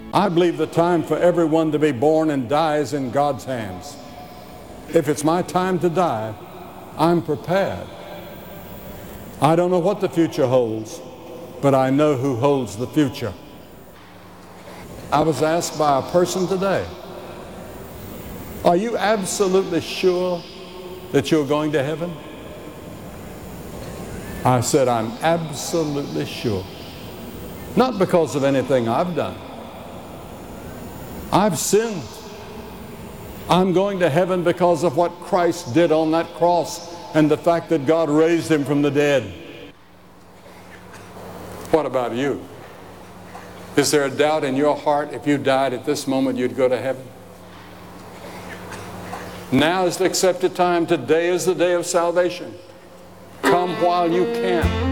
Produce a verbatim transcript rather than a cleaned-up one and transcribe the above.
I believe the time for everyone to be born and die is in God's hands. If it's my time to die, I'm prepared. I don't know what the future holds, but I know who holds the future. I was asked by a person today, are you absolutely sure that you're going to heaven? I said, I'm absolutely sure. Not because of anything I've done. I've sinned. I'm going to heaven because of what Christ did on that cross and the fact that God raised him from the dead. What about you? Is there a doubt in your heart if you died at this moment you'd go to heaven? Now is the accepted time. Today is the day of salvation. Come while you can.